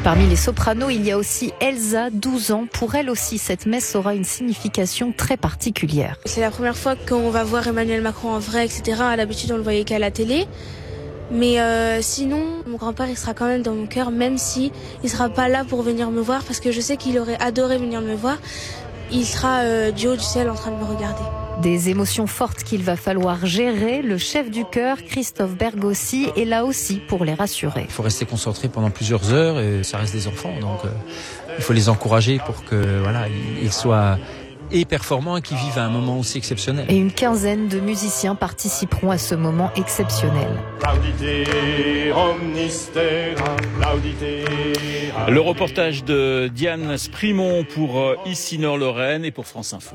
Parmi les sopranos, il y a aussi Elsa, 12 ans. Pour elle aussi, cette messe aura une signification très particulière. C'est la première fois qu'on va voir Emmanuel Macron en vrai, etc. À l'habitude, on le voyait qu'à la télé. Mais sinon, mon grand-père, il sera quand même dans mon cœur, même si il sera pas là pour venir me voir, parce que je sais qu'il aurait adoré venir me voir. Il sera du haut du ciel en train de me regarder. Des émotions fortes qu'il va falloir gérer. Le chef du chœur, Christophe Bergossi, est là aussi pour les rassurer. Il faut rester concentré pendant plusieurs heures et ça reste des enfants. Donc il faut les encourager pour que ils soient performants et qu'ils vivent un moment aussi exceptionnel. Et une quinzaine de musiciens participeront à ce moment exceptionnel. Le reportage de Diane Sprimont pour Ici Nord-Lorraine et pour France Info.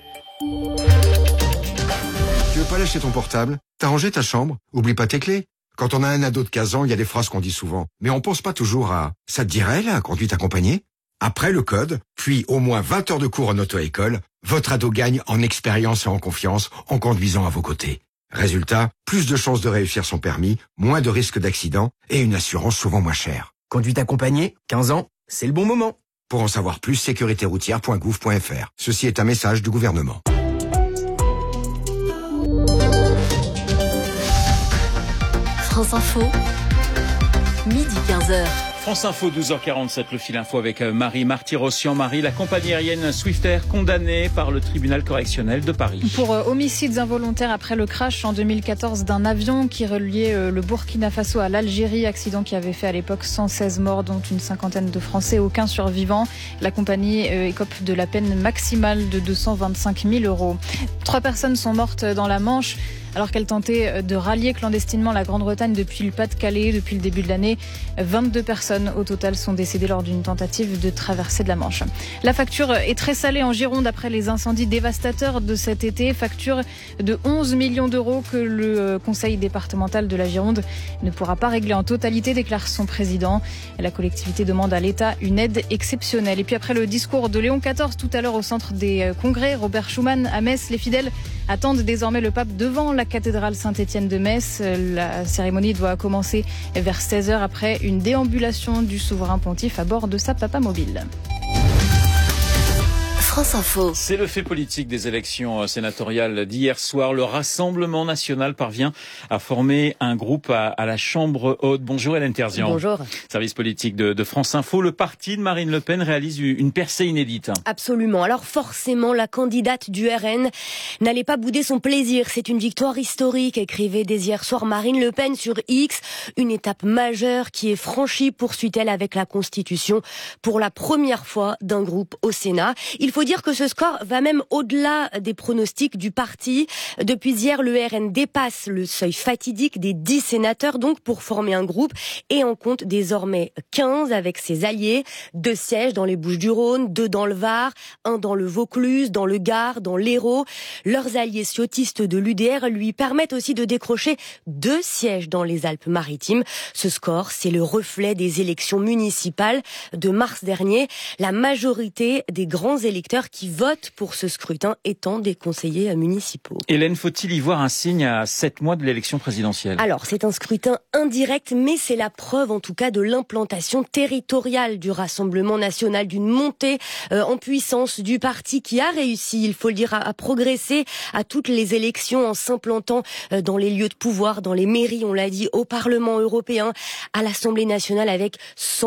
Tu veux pas lâcher ton portable? T'as rangé ta chambre? Oublie pas tes clés. Quand on a un ado de 15 ans, il y a des phrases qu'on dit souvent. Mais on pense pas toujours à « ça te dirait, la conduite accompagnée ?» Après le code, puis au moins 20 heures de cours en auto-école, votre ado gagne en expérience et en confiance en conduisant à vos côtés. Résultat, plus de chances de réussir son permis, moins de risques d'accident et une assurance souvent moins chère. Conduite accompagnée, 15 ans, c'est le bon moment. Pour en savoir plus, sécuritéroutière.gouv.fr. Ceci est un message du gouvernement. France Info, midi 15h. France Info, 12h47, le fil info avec Marie Marty-Rossian. Marie, la compagnie aérienne Swiftair condamnée par le tribunal correctionnel de Paris. Pour homicides involontaires après le crash en 2014 d'un avion qui reliait le Burkina Faso à l'Algérie, accident qui avait fait à l'époque 116 morts, dont une cinquantaine de Français, aucun survivant. La compagnie écope de la peine maximale de 225 000 €. 3 personnes sont mortes dans la Manche alors qu'elles tentaient de rallier clandestinement la Grande-Bretagne depuis le Pas-de-Calais. Depuis le début de l'année, 22 personnes au total sont décédées lors d'une tentative de traversée de la Manche. La facture est très salée en Gironde après les incendies dévastateurs de cet été. Facture de 11 millions d'euros que le conseil départemental de la Gironde ne pourra pas régler en totalité, déclare son président. La collectivité demande à l'État une aide exceptionnelle. Et puis après le discours de Léon XIV tout à l'heure au centre des congrès, Robert Schuman à Metz, les fidèles attendent désormais le pape devant la cathédrale Saint-Étienne de Metz. La cérémonie doit commencer vers 16h après une déambulation du souverain pontife à bord de sa papamobile. France Info. C'est le fait politique des élections sénatoriales d'hier soir. Le Rassemblement national parvient à former un groupe à la Chambre haute. Bonjour Hélène Terzian. Bonjour. Service politique de France Info. Le parti de Marine Le Pen réalise une percée inédite. Absolument. Alors forcément, la candidate du RN n'allait pas bouder son plaisir. C'est une victoire historique, écrivait dès hier soir Marine Le Pen sur X. Une étape majeure qui est franchie, poursuit-elle, avec la Constitution pour la première fois d'un groupe au Sénat. Il faut dire que ce score va même au-delà des pronostics du parti. Depuis hier, le RN dépasse le seuil fatidique des 10 sénateurs donc pour former un groupe et en compte désormais 15 avec ses alliés. 2 sièges dans les Bouches-du-Rhône, 2 dans le Var, 1 dans le Vaucluse, dans le Gard, dans l'Hérault. Leurs alliés ciotistes de l'UDR lui permettent aussi de décrocher 2 sièges dans les Alpes-Maritimes. Ce score, c'est le reflet des élections municipales de mars dernier. La majorité des grands électeurs qui votent pour ce scrutin étant des conseillers municipaux. Hélène, faut-il y voir un signe à 7 mois de l'élection présidentielle? Alors, c'est un scrutin indirect, mais c'est la preuve en tout cas de l'implantation territoriale du Rassemblement national, d'une montée en puissance du parti qui a réussi, il faut le dire, à progresser à toutes les élections en s'implantant dans les lieux de pouvoir, dans les mairies, on l'a dit, au Parlement européen, à l'Assemblée nationale avec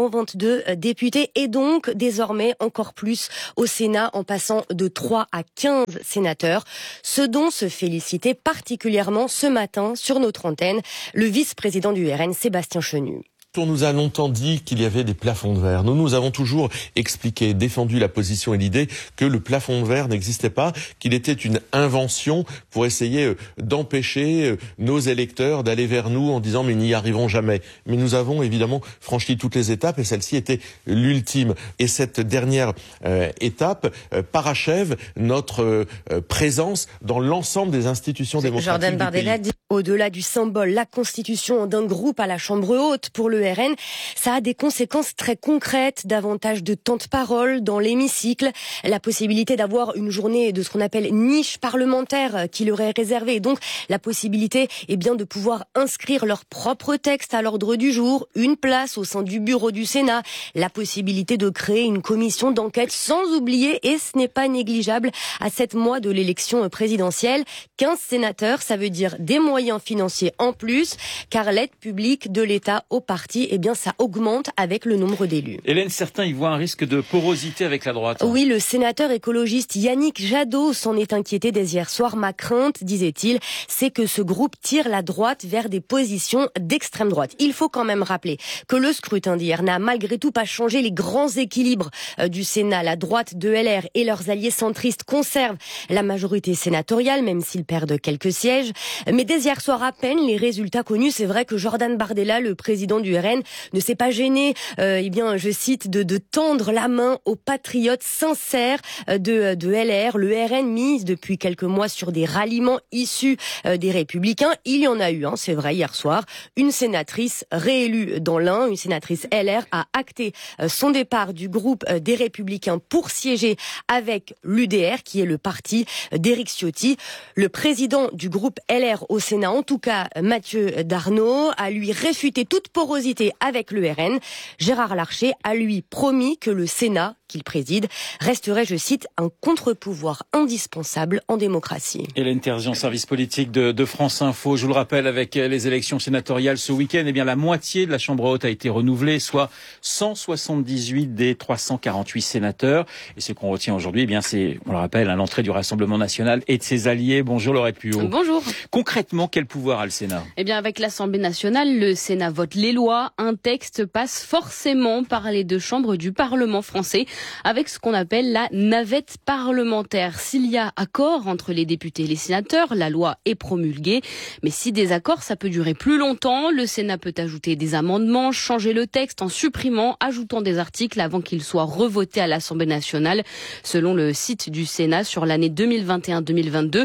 122 députés et donc désormais encore plus au Sénat en passant de 3 à 15 sénateurs, ce dont se félicitait particulièrement ce matin sur notre antenne le vice-président du RN, Sébastien Chenu. On nous a longtemps dit qu'il y avait des plafonds de verre. Nous avons toujours expliqué, défendu la position et l'idée que le plafond de verre n'existait pas, qu'il était une invention pour essayer d'empêcher nos électeurs d'aller vers nous en disant mais ils n'y arriveront jamais. Mais nous avons évidemment franchi toutes les étapes et celle-ci était l'ultime. Et cette dernière étape parachève notre présence dans l'ensemble des institutions démocratiques Jordan du Bardella pays. dit au-delà du symbole, la constitution d'un groupe à la Chambre haute pour le le RN, ça a des conséquences très concrètes, davantage de temps de parole dans l'hémicycle, la possibilité d'avoir une journée de ce qu'on appelle niche parlementaire qui leur est réservée, et donc la possibilité de pouvoir inscrire leur propre texte à l'ordre du jour, une place au sein du bureau du Sénat, la possibilité de créer une commission d'enquête, sans oublier, et ce n'est pas négligeable, à 7 mois de l'élection présidentielle, 15 sénateurs, ça veut dire des moyens financiers en plus, car l'aide publique de l'État aux partis, ça augmente avec le nombre d'élus. Hélène, certains y voient un risque de porosité avec la droite. Oui, le sénateur écologiste Yannick Jadot s'en est inquiété dès hier soir. Ma crainte, disait-il, c'est que ce groupe tire la droite vers des positions d'extrême droite. Il faut quand même rappeler que le scrutin d'hier n'a malgré tout pas changé les grands équilibres du Sénat. La droite de LR et leurs alliés centristes conservent la majorité sénatoriale, même s'ils perdent quelques sièges. Mais dès hier soir à peine, les résultats connus, c'est vrai que Jordan Bardella, le président du RN, ne s'est pas gêné, je cite, de tendre la main aux patriotes sincères de LR. Le RN mise depuis quelques mois sur des ralliements issus des Républicains. Il y en a eu, c'est vrai, hier soir. Une sénatrice réélue dans l'Ain, une sénatrice LR, a acté son départ du groupe des Républicains pour siéger avec l'UDR, qui est le parti d'Éric Ciotti. Le président du groupe LR au Sénat, en tout cas Mathieu Darnaud, a lui réfuté toute porosité avec le RN. Gérard Larcher a lui promis que le Sénat, qu'il préside, resterait, je cite, un contre-pouvoir indispensable en démocratie. Hélène Terzian, service politique de France Info. Je vous le rappelle, avec les élections sénatoriales ce week-end, la moitié de la Chambre haute a été renouvelée, soit 178 des 348 sénateurs. Et ce qu'on retient aujourd'hui, c'est, on le rappelle, l'entrée du Rassemblement national et de ses alliés. Bonjour Laurette Puot. Bonjour. Concrètement, quel pouvoir a le Sénat ? Avec l'Assemblée nationale, le Sénat vote les lois. Un texte passe forcément par les deux chambres du Parlement français, avec ce qu'on appelle la navette parlementaire. S'il y a accord entre les députés et les sénateurs, la loi est promulguée. Mais si désaccord, ça peut durer plus longtemps. Le Sénat peut ajouter des amendements, changer le texte en supprimant, ajoutant des articles avant qu'il soit revoté à l'Assemblée nationale. Selon le site du Sénat, sur l'année 2021-2022,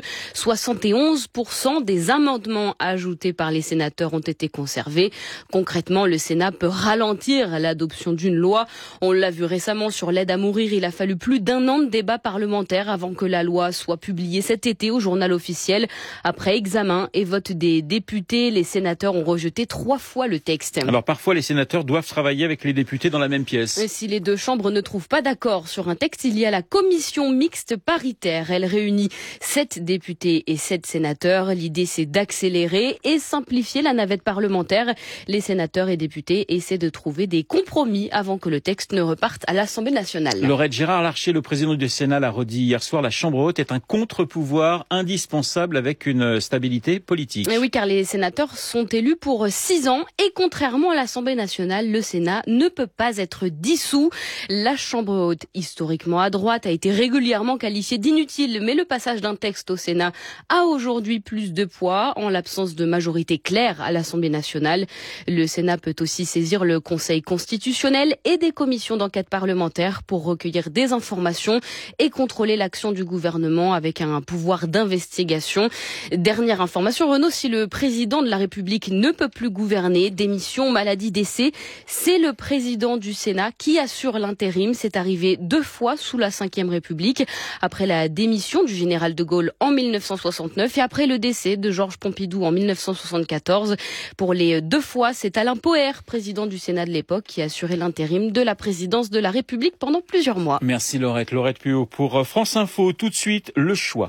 71% des amendements ajoutés par les sénateurs ont été conservés. Concrètement, le Sénat peut ralentir l'adoption d'une loi. On l'a vu récemment sur l'aide à mourir. Il a fallu plus d'1 an de débat parlementaire avant que la loi soit publiée cet été au journal officiel. Après examen et vote des députés, les sénateurs ont rejeté 3 fois le texte. Alors parfois, les sénateurs doivent travailler avec les députés dans la même pièce. Et si les deux chambres ne trouvent pas d'accord sur un texte, il y a la commission mixte paritaire. Elle réunit 7 députés et 7 sénateurs. L'idée, c'est d'accélérer et simplifier la navette parlementaire. Les sénateurs et députés essaient de trouver des compromis avant que le texte ne reparte à l'Assemblée nationale. Laurette, Gérard Larcher, le président du Sénat, l'a redit hier soir, la Chambre haute est un contre-pouvoir indispensable avec une stabilité politique. Et oui, car les sénateurs sont élus pour 6 ans et contrairement à l'Assemblée nationale, le Sénat ne peut pas être dissous. La Chambre haute, historiquement à droite, a été régulièrement qualifiée d'inutile, mais le passage d'un texte au Sénat a aujourd'hui plus de poids en l'absence de majorité claire à l'Assemblée nationale. Le Sénat peut aussi saisir le Conseil constitutionnel et des commissions d'enquête parlementaire pour recueillir des informations et contrôler l'action du gouvernement avec un pouvoir d'investigation. Dernière information, Renaud, si le président de la République ne peut plus gouverner, démission, maladie, décès, c'est le président du Sénat qui assure l'intérim. C'est arrivé 2 fois sous la Ve République, après la démission du général de Gaulle en 1969 et après le décès de Georges Pompidou en 1974. Pour les 2 fois, c'est Alain Poher, président du Sénat de l'époque, qui a assuré l'intérim de la présidence de la République pendant plusieurs mois. Merci Laurette. Laurette Puot pour France Info. Tout de suite, le choix.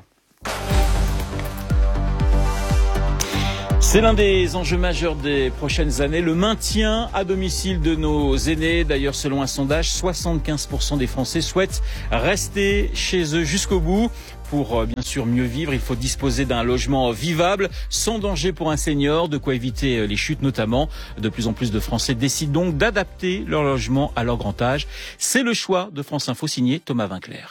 C'est l'un des enjeux majeurs des prochaines années, le maintien à domicile de nos aînés. D'ailleurs, selon un sondage, 75% des Français souhaitent rester chez eux jusqu'au bout. Pour bien sûr mieux vivre, il faut disposer d'un logement vivable, sans danger pour un senior, de quoi éviter les chutes notamment. De plus en plus de Français décident donc d'adapter leur logement à leur grand âge. C'est le choix de France Info signé Thomas Vinclair.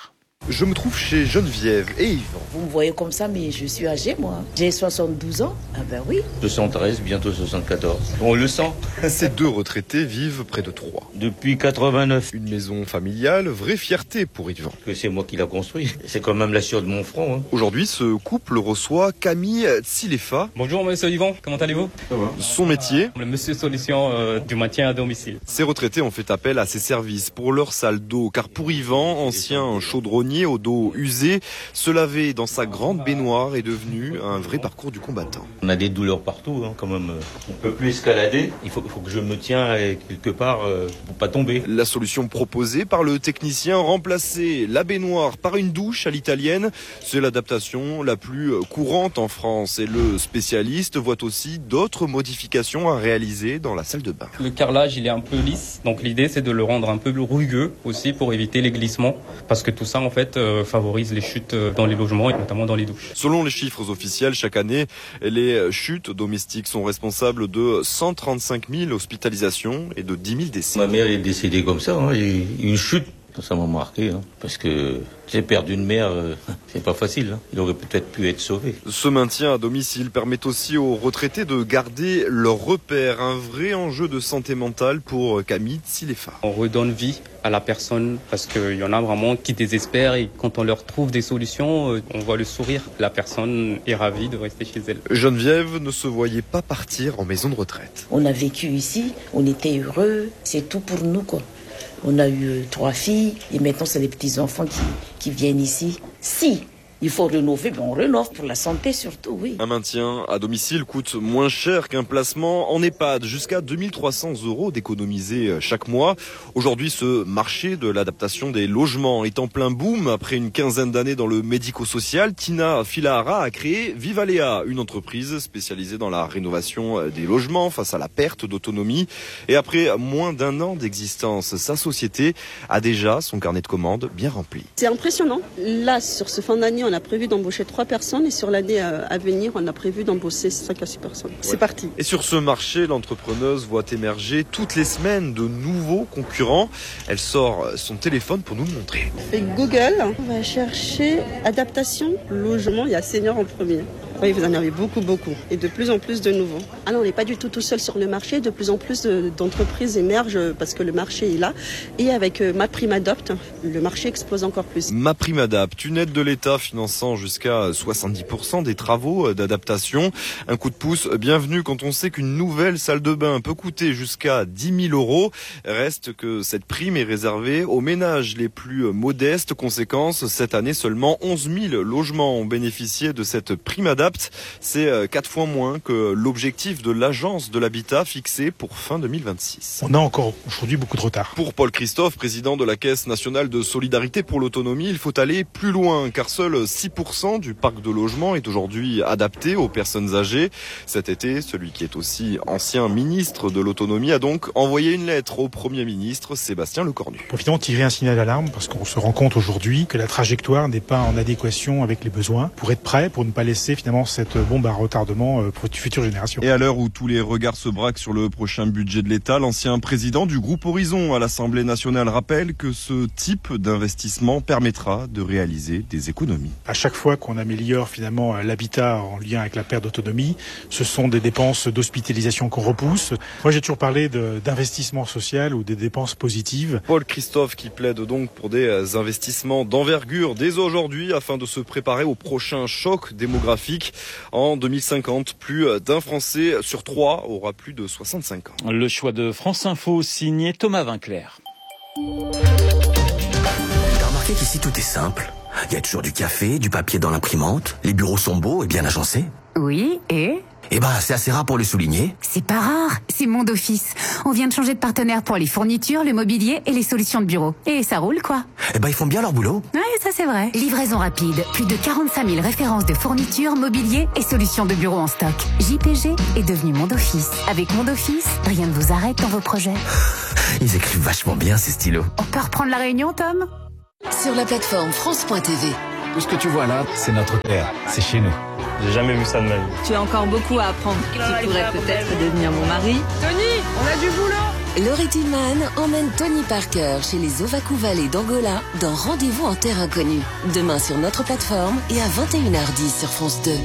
Je me trouve chez Geneviève et Yvan. Vous me voyez comme ça, mais je suis âgée, moi. J'ai 72 ans. Ah ben oui. 73, bientôt 74. On le sent. Ces deux retraités vivent près de Troyes. Depuis 89. Une maison familiale, vraie fierté pour Yvan. Que c'est moi qui l'a construit. C'est quand même la sueur de mon front. Aujourd'hui, ce couple reçoit Camille Tsilefa. Bonjour, monsieur Yvan. Comment allez-vous? Ça va. Son métier? Le monsieur solution du maintien à domicile. Ces retraités ont fait appel à ses services pour leur salle d'eau, car pour Yvan, ancien chaudronnier au dos usé, se laver dans sa grande baignoire est devenu un vrai parcours du combattant. On a des douleurs partout, quand même. On peut plus escalader. Il faut que je me tiens quelque part pour pas tomber. La solution proposée par le technicien, remplacer la baignoire par une douche à l'italienne, c'est l'adaptation la plus courante en France. Et le spécialiste voit aussi d'autres modifications à réaliser dans la salle de bain. Le carrelage, il est un peu lisse. Donc l'idée, c'est de le rendre un peu rugueux aussi pour éviter les glissements. Parce que tout ça, en fait, favorise les chutes dans les logements et notamment dans les douches. Selon les chiffres officiels, chaque année, les chutes domestiques sont responsables de 135 000 hospitalisations et de 10 000 décès. Ma mère est décédée comme ça, une chute. Ça m'a marqué, parce que j'ai perdu une mère, c'est pas facile. Il aurait peut-être pu être sauvé. Ce maintien à domicile permet aussi aux retraités de garder leur repère, un vrai enjeu de santé mentale pour Camille Tsilefa. On redonne vie à la personne parce qu'il y en a vraiment qui désespèrent et quand on leur trouve des solutions, on voit le sourire. La personne est ravie de rester chez elle. Geneviève ne se voyait pas partir en maison de retraite. On a vécu ici, on était heureux, c'est tout pour nous, quoi. On a eu 3 filles et maintenant c'est les petits-enfants qui viennent ici. Si il faut rénover, on rénove pour la santé surtout, oui. Un maintien à domicile coûte moins cher qu'un placement en EHPAD, jusqu'à 2 300 € d'économiser chaque mois. Aujourd'hui, ce marché de l'adaptation des logements est en plein boom. Après une quinzaine d'années dans le médico-social, Tina Filahara a créé Vivalea, une entreprise spécialisée dans la rénovation des logements face à la perte d'autonomie. Et après moins d'1 an d'existence, sa société a déjà son carnet de commandes bien rempli. C'est impressionnant. Là, sur ce fin d'année, on a prévu d'embaucher 3 personnes et sur l'année à venir, on a prévu d'embaucher 5 à 6 personnes. C'est parti. Et sur ce marché, l'entrepreneuse voit émerger toutes les semaines de nouveaux concurrents. Elle sort son téléphone pour nous le montrer. On fait Google, on va chercher adaptation, logement, il y a senior en premier. Oui, vous en avez beaucoup. Et de plus en plus de nouveaux. Ah non, on n'est pas du tout seul sur le marché. De plus en plus d'entreprises émergent parce que le marché est là. Et avec MaPrimeAdapt, le marché explose encore plus. MaPrimeAdapt, une aide de l'État finançant jusqu'à 70% des travaux d'adaptation. Un coup de pouce bienvenu quand on sait qu'une nouvelle salle de bain peut coûter jusqu'à 10 000 €. Reste que cette prime est réservée aux ménages les plus modestes. Conséquence, cette année, seulement 11 000 logements ont bénéficié de cette PrimeAdapt. C'est 4 fois moins que l'objectif de l'agence de l'habitat fixé pour fin 2026. On a encore aujourd'hui beaucoup de retard. Pour Paul Christophe, président de la Caisse nationale de solidarité pour l'autonomie, il faut aller plus loin car seuls 6% du parc de logement est aujourd'hui adapté aux personnes âgées. Cet été, celui qui est aussi ancien ministre de l'autonomie a donc envoyé une lettre au Premier ministre Sébastien Lecornu. Pour finalement tirer un signal d'alarme parce qu'on se rend compte aujourd'hui que la trajectoire n'est pas en adéquation avec les besoins pour être prêt, pour ne pas laisser finalement cette bombe à retardement pour les futures générations. Et à l'heure où tous les regards se braquent sur le prochain budget de l'État, l'ancien président du groupe Horizon à l'Assemblée nationale rappelle que ce type d'investissement permettra de réaliser des économies. À chaque fois qu'on améliore finalement l'habitat en lien avec la perte d'autonomie, ce sont des dépenses d'hospitalisation qu'on repousse. Moi j'ai toujours parlé d'investissement social ou des dépenses positives. Paul Christophe qui plaide donc pour des investissements d'envergure dès aujourd'hui afin de se préparer au prochain choc démographique. En 2050, plus d'un Français sur 3 aura plus de 65 ans. Le choix de France Info signé Thomas Vinclair. T'as remarqué qu'ici tout est simple. Il y a toujours du café, du papier dans l'imprimante, les bureaux sont beaux et bien agencés. Oui, et Eh ben, c'est assez rare pour le souligner. c'est pas rare, c'est Monde Office. On vient de changer de partenaire pour les fournitures, le mobilier et les solutions de bureau. Et ça roule, quoi. Eh ben, ils font bien leur boulot. Ouais, ça c'est vrai. Livraison rapide, plus de 45 000 références de fournitures, mobilier et solutions de bureau en stock. JPG est devenu Monde Office. Avec Monde Office, rien ne vous arrête dans vos projets. Ils écrivent vachement bien, ces stylos. On peut reprendre la réunion, Tom ? Sur la plateforme France.tv. Tout ce que tu vois là, c'est notre terre, c'est chez nous. J'ai jamais vu ça de ma vie. Tu as encore beaucoup à apprendre. Tu pourrais peut-être devenir mon mari. Tony, on a du boulot. Laurie Tillman emmène Tony Parker chez les Ovaku Valley d'Angola dans Rendez-vous en terre inconnue. Demain sur notre plateforme et à 21h10 sur France 2.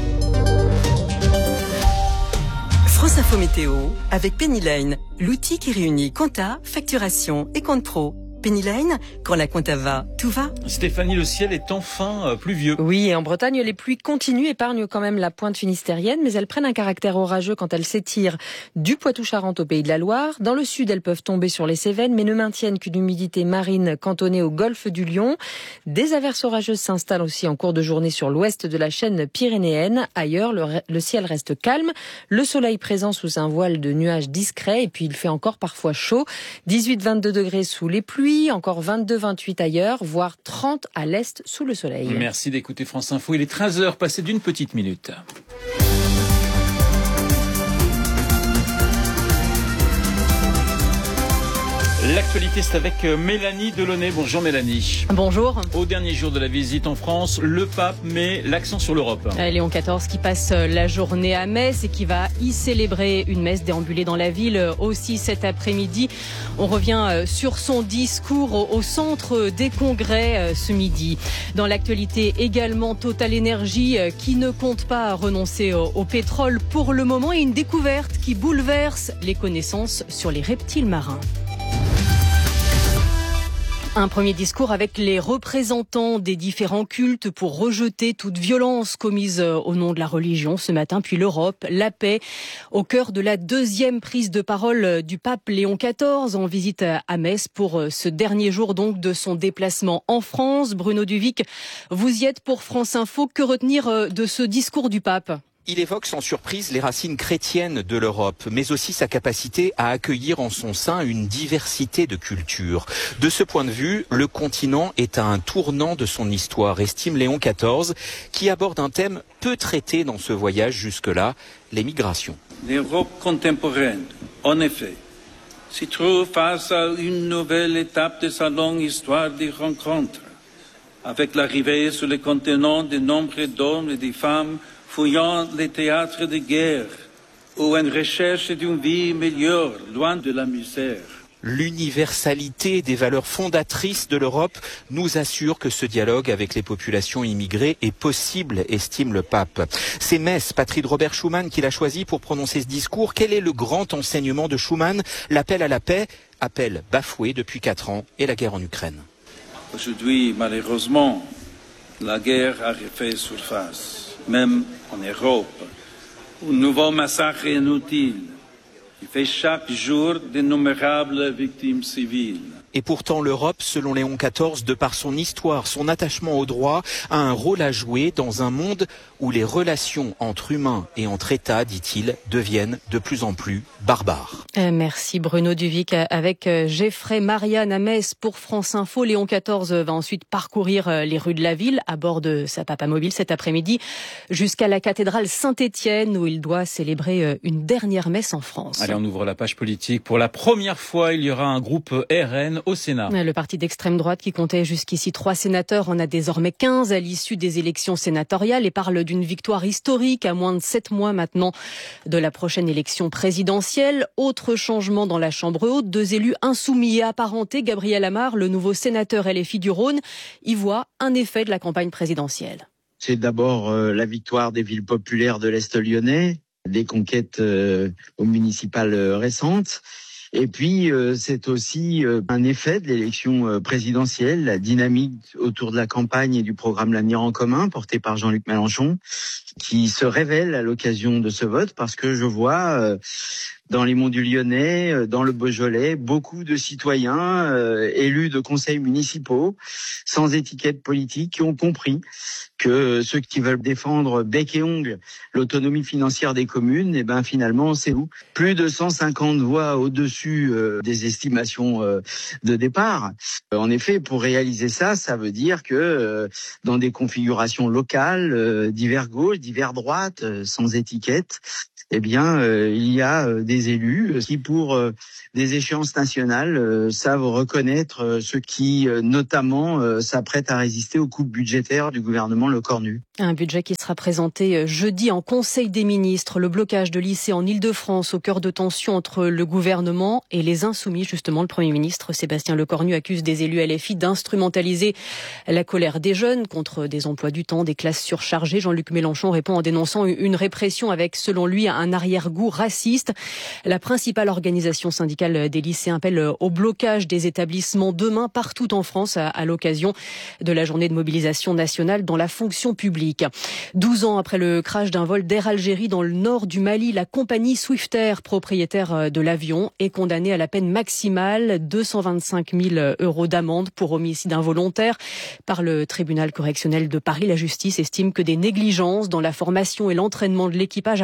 France Info Météo avec Penny Lane, l'outil qui réunit compta, facturation et compte pro. Penny Lane, quand la compta va, tout va. Stéphanie, le ciel est enfin pluvieux. Oui, et en Bretagne, les pluies continuent, épargnent quand même la pointe finistérienne, mais elles prennent un caractère orageux quand elles s'étirent du Poitou-Charentes au Pays de la Loire. Dans le sud, elles peuvent tomber sur les Cévennes, mais ne maintiennent qu'une humidité marine cantonnée au golfe du Lion. Des averses orageuses s'installent aussi en cours de journée sur l'ouest de la chaîne pyrénéenne. Ailleurs, le ciel reste calme, le soleil présent sous un voile de nuages discrets, et puis il fait encore parfois chaud. 18-22 degrés sous les pluies. Encore 22-28 ailleurs, voire 30 à l'est sous le soleil. Merci d'écouter France Info. Il est 13h, passé d'une petite minute. L'actualité, c'est avec Mélanie Delaunay. Bonjour Mélanie. Bonjour. Au dernier jour de la visite en France, le pape met l'accent sur l'Europe. Léon XIV qui passe la journée à Metz et qui va y célébrer une messe déambulée dans la ville aussi cet après-midi. On revient sur son discours au centre des congrès ce midi. Dans l'actualité également, Total Energy qui ne compte pas renoncer au pétrole pour le moment et une découverte qui bouleverse les connaissances sur les reptiles marins. Un premier discours avec les représentants des différents cultes pour rejeter toute violence commise au nom de la religion ce matin, puis l'Europe, la paix, au cœur de la deuxième prise de parole du pape Léon XIV en visite à Metz pour ce dernier jour donc de son déplacement en France. Bruno Duvic, vous y êtes pour France Info. Que retenir de ce discours du pape ? Il évoque sans surprise les racines chrétiennes de l'Europe, mais aussi sa capacité à accueillir en son sein une diversité de cultures. De ce point de vue, le continent est à un tournant de son histoire, estime Léon XIV, qui aborde un thème peu traité dans ce voyage jusque-là, les migrations. L'Europe contemporaine, en effet, s'y trouve face à une nouvelle étape de sa longue histoire de rencontres, avec l'arrivée sur le continent de nombreux d'hommes et de femmes fouillant les théâtres de guerre ou en recherche d'une vie meilleure, loin de la misère. L'universalité des valeurs fondatrices de l'Europe nous assure que ce dialogue avec les populations immigrées est possible, estime le pape. C'est Metz, patrie de Robert Schuman, qui l'a choisi pour prononcer ce discours. Quel est le grand enseignement de Schuman ? L'appel à la paix, appel bafoué depuis 4 ans, et la guerre en Ukraine. Aujourd'hui, malheureusement, la guerre a refait surface. Même en Europe, un nouveau massacre inutile qui fait chaque jour d'innombrables victimes civiles. Et pourtant, l'Europe, selon Léon XIV, de par son histoire, son attachement au droit, a un rôle à jouer dans un monde où les relations entre humains et entre États, dit-il, deviennent de plus en plus barbares. Merci Bruno Duvic avec Geoffrey Marianne à Metz pour France Info. Léon XIV va ensuite parcourir les rues de la ville à bord de sa papamobile cet après-midi jusqu'à la cathédrale Saint-Étienne où il doit célébrer une dernière messe en France. Allez, on ouvre la page politique. Pour la première fois, il y aura un groupe RN au Sénat. Le parti d'extrême droite qui comptait jusqu'ici 3 sénateurs en a désormais 15 à l'issue des élections sénatoriales et parle d'une victoire historique à moins de 7 mois maintenant de la prochaine élection présidentielle. Autre changement dans la Chambre haute, 2 élus insoumis et apparentés, Gabriel Amar, le nouveau sénateur LFI du Rhône, y voit un effet de la campagne présidentielle. C'est d'abord la victoire des villes populaires de l'Est lyonnais, des conquêtes aux municipales récentes. Et puis, c'est aussi un effet de l'élection présidentielle, la dynamique autour de la campagne et du programme L'Avenir en commun, porté par Jean-Luc Mélenchon, qui se révèle à l'occasion de ce vote, parce que je vois dans les monts du Lyonnais, dans le Beaujolais, beaucoup de citoyens élus de conseils municipaux, sans étiquette politique, qui ont compris que ceux qui veulent défendre bec et ongle l'autonomie financière des communes, eh ben finalement c'est où plus de 150 voix au-dessus des estimations de départ. En effet, pour réaliser ça, ça veut dire que dans des configurations locales, divers gauche, divers droite, sans étiquette, eh bien, il y a des élus qui, pour des échéances nationales, savent reconnaître ceux qui, notamment, s'apprêtent à résister aux coupes budgétaires du gouvernement Lecornu. Un budget qui sera sera présenté jeudi en Conseil des ministres. Le blocage de lycées en Île-de-France au cœur de tensions entre le gouvernement et les Insoumis. Justement, le Premier ministre Sébastien Lecornu accuse des élus LFI d'instrumentaliser la colère des jeunes contre des emplois du temps, des classes surchargées. Jean-Luc Mélenchon répond en dénonçant une répression avec, selon lui, un arrière-goût raciste. La principale organisation syndicale des lycéens appelle au blocage des établissements demain partout en France à l'occasion de la journée de mobilisation nationale dans la fonction publique. 12 ans après le crash d'un vol d'Air Algérie dans le nord du Mali, la compagnie Swiftair, propriétaire de l'avion, est condamnée à la peine maximale, 225 000 € d'amende pour homicide involontaire par le tribunal correctionnel de Paris. La justice estime que des négligences dans la formation et l'entraînement de l'équipage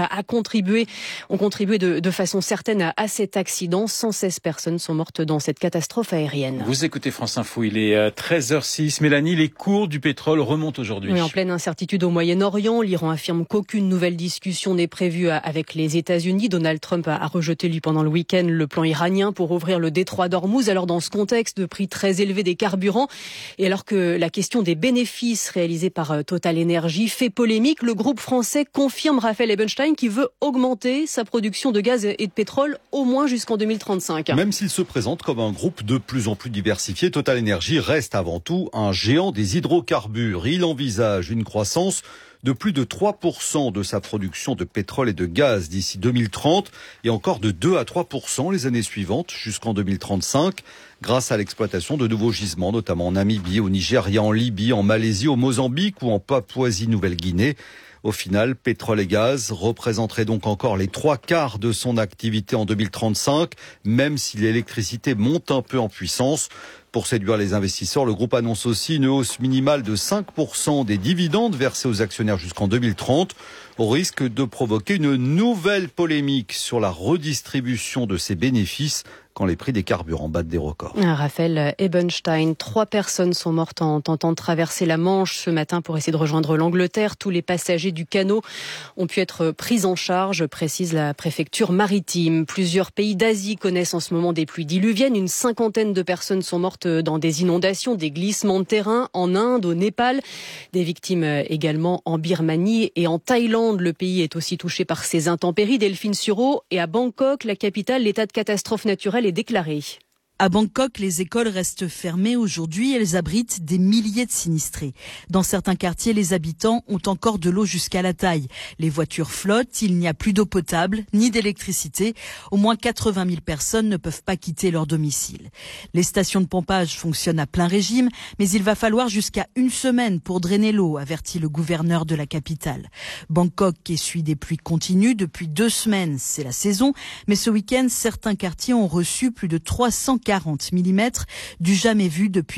ont contribué de façon certaine à cet accident. 116 personnes sont mortes dans cette catastrophe aérienne. Vous écoutez France Info, il est 13h06. Mélanie, les cours du pétrole remontent aujourd'hui. Oui, en pleine incertitude au Moyen-Orient, l'Iran affirme qu'aucune nouvelle discussion n'est prévue avec les États-Unis. Donald Trump a rejeté, lui, pendant le week-end, le plan iranien pour ouvrir le détroit d'Ormuz. Alors, dans ce contexte de prix très élevé des carburants, et alors que la question des bénéfices réalisés par Total Energy fait polémique, le groupe français confirme Raphaël Ebenstein qui veut augmenter sa production de gaz et de pétrole au moins jusqu'en 2035. Même s'il se présente comme un groupe de plus en plus diversifié, Total Energy reste avant tout un géant des hydrocarbures. Il envisage une croissance de plus de 3% de sa production de pétrole et de gaz d'ici 2030 et encore de 2 à 3% les années suivantes jusqu'en 2035 grâce à l'exploitation de nouveaux gisements, notamment en Namibie, au Nigeria, en Libye, en Malaisie, au Mozambique ou en Papouasie-Nouvelle-Guinée. Au final, pétrole et gaz représenteraient donc encore les 3/4 de son activité en 2035, même si l'électricité monte un peu en puissance. Pour séduire les investisseurs, le groupe annonce aussi une hausse minimale de 5% des dividendes versés aux actionnaires jusqu'en 2030, au risque de provoquer une nouvelle polémique sur la redistribution de ces bénéfices quand les prix des carburants battent des records. Raphaël Ebenstein, 3 personnes sont mortes en tentant de traverser la Manche ce matin pour essayer de rejoindre l'Angleterre. Tous les passagers du canot ont pu être pris en charge, précise la préfecture maritime. Plusieurs pays d'Asie connaissent en ce moment des pluies diluviennes. Une 50aine de personnes sont mortes dans des inondations, des glissements de terrain en Inde, au Népal. Des victimes également en Birmanie et en Thaïlande. Le pays est aussi touché par ces intempéries. Delphine Suro, et à Bangkok, la capitale, l'état de catastrophe naturelle est déclaré. À Bangkok, les écoles restent fermées aujourd'hui. Elles abritent des milliers de sinistrés. Dans certains quartiers, les habitants ont encore de l'eau jusqu'à la taille. Les voitures flottent, il n'y a plus d'eau potable, ni d'électricité. Au moins 80 000 personnes ne peuvent pas quitter leur domicile. Les stations de pompage fonctionnent à plein régime, mais il va falloir jusqu'à 1 semaine pour drainer l'eau, avertit le gouverneur de la capitale. Bangkok essuie des pluies continues depuis 2 semaines. C'est la saison, mais ce week-end, certains quartiers ont reçu plus de 340 mm, du jamais vu depuis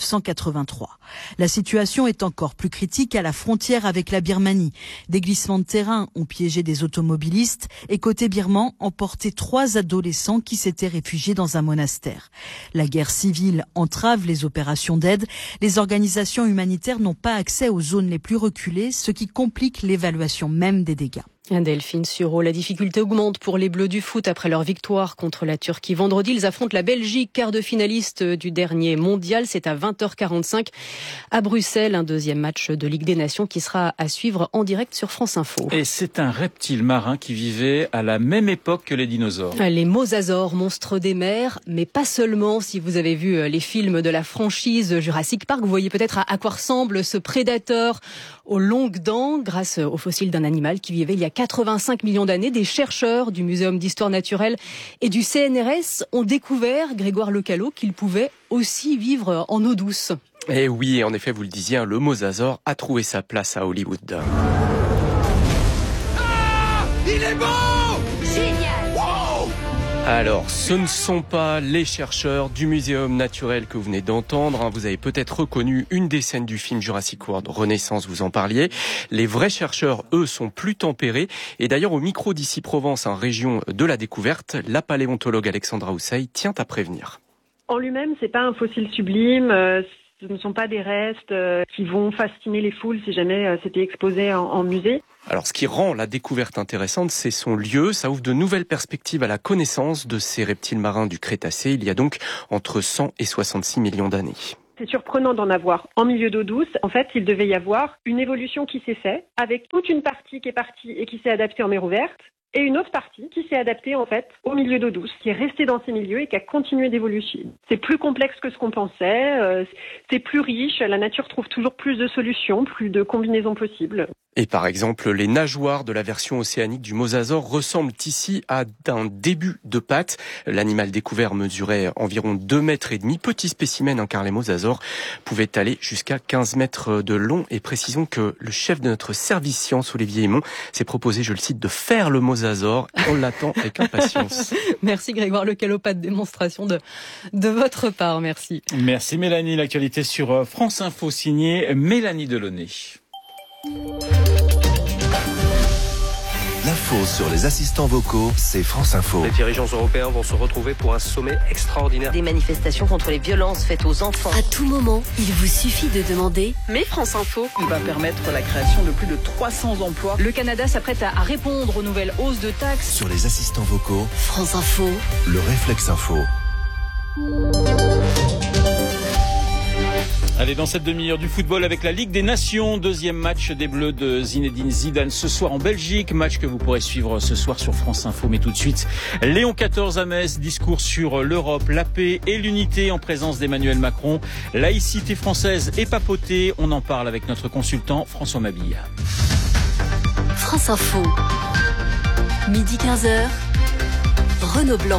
1983. La situation est encore plus critique à la frontière avec la Birmanie. Des glissements de terrain ont piégé des automobilistes et côté birman, emporté 3 adolescents qui s'étaient réfugiés dans un monastère. La guerre civile entrave les opérations d'aide. Les organisations humanitaires n'ont pas accès aux zones les plus reculées, ce qui complique l'évaluation même des dégâts. Delphine Suro, la difficulté augmente pour les Bleus du foot après leur victoire contre la Turquie. Vendredi, ils affrontent la Belgique, quart de finaliste du dernier mondial. C'est à 20h45 à Bruxelles, un deuxième match de Ligue des Nations qui sera à suivre en direct sur France Info. Et c'est un reptile marin qui vivait à la même époque que les dinosaures. Les mosasaures, monstres des mers, mais pas seulement. Si vous avez vu les films de la franchise Jurassic Park, vous voyez peut-être à quoi ressemble ce prédateur aux longues dents grâce aux fossiles d'un animal qui vivait il y a 85 millions d'années. Des chercheurs du Muséum d'histoire naturelle et du CNRS ont découvert, Grégoire Lecalot, qu'il pouvait aussi vivre en eau douce. Et oui, en effet, vous le disiez, le mosasaure a trouvé sa place à Hollywood. Ah, il est beau! Génial! Wow! Alors, ce ne sont pas les chercheurs du Muséum naturel que vous venez d'entendre. Vous avez peut-être reconnu une des scènes du film Jurassic World Renaissance, vous en parliez. Les vrais chercheurs, eux, sont plus tempérés. Et d'ailleurs, au micro d'Ici Provence, en région de la découverte, la paléontologue Alexandra Houssaye tient à prévenir. En lui-même, c'est pas un fossile sublime. Ce ne sont pas des restes qui vont fasciner les foules si jamais c'était exposé en musée. Alors, ce qui rend la découverte intéressante, c'est son lieu. Ça ouvre de nouvelles perspectives à la connaissance de ces reptiles marins du Crétacé. Il y a donc entre 100 et 66 millions d'années. C'est surprenant d'en avoir en milieu d'eau douce. En fait, il devait y avoir une évolution qui s'est faite avec toute une partie qui est partie et qui s'est adaptée en mer ouverte et une autre partie qui s'est adaptée en fait au milieu d'eau douce, qui est restée dans ces milieux et qui a continué d'évoluer. C'est plus complexe que ce qu'on pensait, c'est plus riche, la nature trouve toujours plus de solutions, plus de combinaisons possibles. Et par exemple, les nageoires de la version océanique du mosasaure ressemblent ici à un début de patte. L'animal découvert mesurait environ 2,5 mètres. Petit spécimen, car les mosasaures pouvaient aller jusqu'à 15 mètres de long. Et précisons que le chef de notre service science, Olivier Aymon, s'est proposé, je le cite, de faire le mosasaure. On l'attend avec impatience. Merci Grégoire Lecalot, pas de démonstration de votre part. Merci. Merci Mélanie. L'actualité sur France Info, signée Mélanie Delaunay. L'info sur les assistants vocaux, c'est France Info. Les dirigeants européens vont se retrouver pour un sommet extraordinaire. Des manifestations contre les violences faites aux enfants. À tout moment, il vous suffit de demander. Mais France Info, il va permettre la création de plus de 300 emplois. Le Canada s'apprête à répondre aux nouvelles hausses de taxes. Sur les assistants vocaux, France Info, le réflexe info. Allez, dans cette demi-heure du football avec la Ligue des Nations, deuxième match des Bleus de Zinedine Zidane ce soir en Belgique, match que vous pourrez suivre ce soir sur France Info. Mais tout de suite, Léon XIV à Metz, discours sur l'Europe, la paix et l'unité en présence d'Emmanuel Macron, laïcité française et papauté. On en parle avec notre consultant François Mabille. France Info, midi 15h, Renaud Blanc.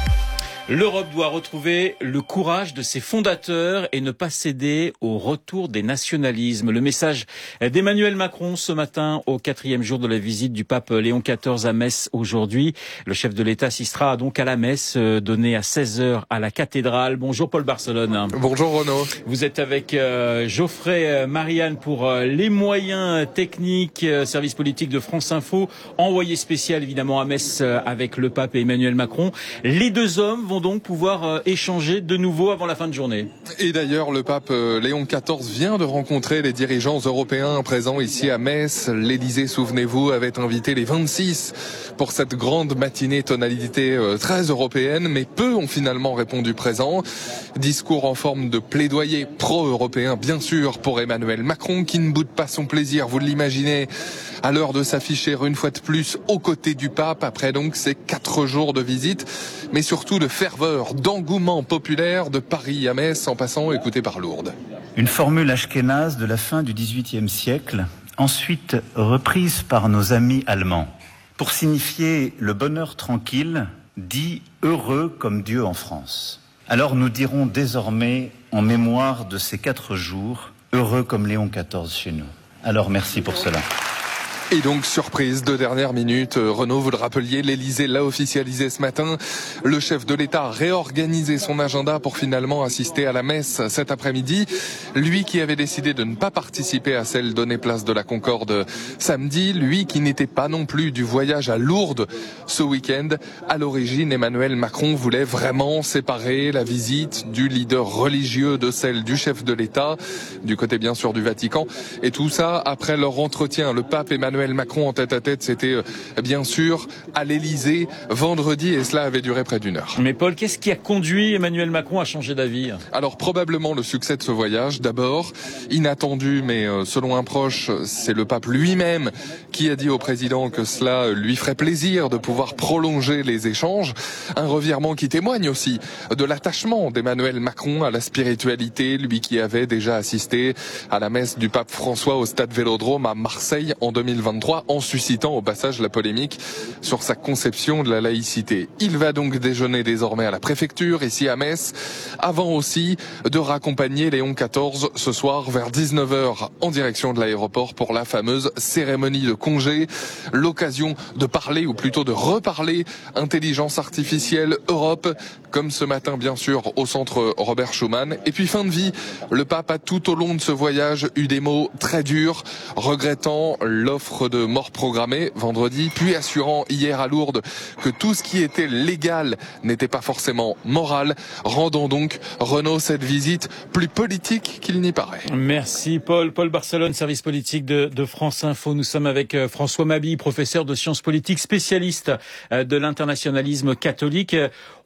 L'Europe doit retrouver le courage de ses fondateurs et ne pas céder au retour des nationalismes. Le message d'Emmanuel Macron ce matin au 4e jour de la visite du pape Léon XIV à Metz aujourd'hui. Le chef de l'État assistera donc à la messe donnée à 16h à la cathédrale. Bonjour Paul Barcelone. Bonjour Renaud. Vous êtes avec Geoffrey Marianne pour les moyens techniques, service politique de France Info, envoyé spécial évidemment à Metz avec le pape et Emmanuel Macron. Les deux hommes vont donc pouvoir échanger de nouveau avant la fin de journée. Et d'ailleurs, le pape Léon XIV vient de rencontrer les dirigeants européens présents ici à Metz. L'Élysée, souvenez-vous, avait invité les 26 pour cette grande matinée tonalité très européenne, mais peu ont finalement répondu présent. Discours en forme de plaidoyer pro-européen, bien sûr, pour Emmanuel Macron, qui ne boude pas son plaisir, vous l'imaginez, à l'heure de s'afficher une fois de plus aux côtés du pape, après donc ces 4 jours de visite, mais surtout de ferveur, d'engouement populaire de Paris à Metz en passant, écoutez, par Lourdes. Une formule ashkénaze de la fin du XVIIIe siècle, ensuite reprise par nos amis allemands, pour signifier le bonheur tranquille, dit heureux comme Dieu en France. Alors nous dirons désormais, en mémoire de ces 4 jours, heureux comme Léon XIV chez nous. Alors merci pour cela. Et donc, surprise de dernière minute, Renaud, vous le rappeliez, l'Élysée l'a officialisé ce matin. Le chef de l'État a réorganisé son agenda pour finalement assister à la messe cet après-midi. Lui qui avait décidé de ne pas participer à celle donnée place de la Concorde samedi, lui qui n'était pas non plus du voyage à Lourdes ce week-end. À l'origine, Emmanuel Macron voulait vraiment séparer la visite du leader religieux de celle du chef de l'État, du côté bien sûr du Vatican. Et tout ça après leur entretien. Le pape Emmanuel Macron en tête-à-tête, c'était bien sûr à l'Élysée vendredi, et cela avait duré près d'1 heure. Mais Paul, qu'est-ce qui a conduit Emmanuel Macron à changer d'avis ? Alors probablement le succès de ce voyage. D'abord, inattendu, mais selon un proche, c'est le pape lui-même qui a dit au président que cela lui ferait plaisir de pouvoir prolonger les échanges. Un revirement qui témoigne aussi de l'attachement d'Emmanuel Macron à la spiritualité, lui qui avait déjà assisté à la messe du pape François au stade Vélodrome à Marseille en 2023, en suscitant au passage la polémique sur sa conception de la laïcité. Il va donc déjeuner désormais à la préfecture, ici à Metz, avant aussi de raccompagner Léon XIV ce soir vers 19h en direction de l'aéroport pour la fameuse cérémonie de congé. L'occasion de parler, ou plutôt de reparler, intelligence artificielle, Europe, comme ce matin bien sûr au centre Robert Schuman. Et puis fin de vie, le pape a tout au long de ce voyage eu des mots très durs, regrettant l'offre de mort programmée vendredi, puis assurant hier à Lourdes que tout ce qui était légal n'était pas forcément moral, rendant donc, Renaud, cette visite plus politique qu'il n'y paraît. Merci Paul. Paul Barcelone, service politique de France Info. Nous sommes avec François Mabille, professeur de sciences politiques, spécialiste de l'internationalisme catholique.